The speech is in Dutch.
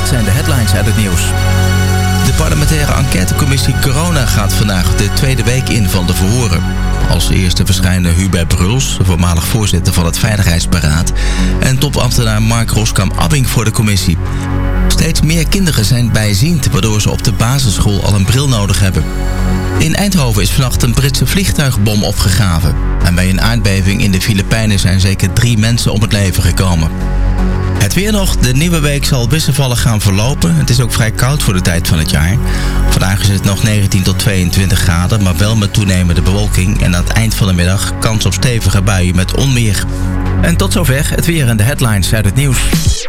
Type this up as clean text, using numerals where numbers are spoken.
dit zijn de headlines uit het nieuws. De parlementaire enquêtecommissie Corona gaat vandaag de tweede week in van de verhoren. Als eerste verschijnen Hubert Bruls, voormalig voorzitter van het Veiligheidsberaad, en topambtenaar Mark Roskam-Abbing voor de commissie. Steeds meer kinderen zijn bijziend, waardoor ze op de basisschool al een bril nodig hebben. In Eindhoven is vannacht een Britse vliegtuigbom opgegraven. En bij een aardbeving in de Filipijnen zijn zeker 3 mensen om het leven gekomen. Het weer nog. De nieuwe week zal wisselvallig gaan verlopen. Het is ook vrij koud voor de tijd van het jaar. Vandaag is het nog 19 tot 22 graden, maar wel met toenemende bewolking. En aan het eind van de middag kans op stevige buien met onweer. En tot zover het weer en de headlines uit het nieuws.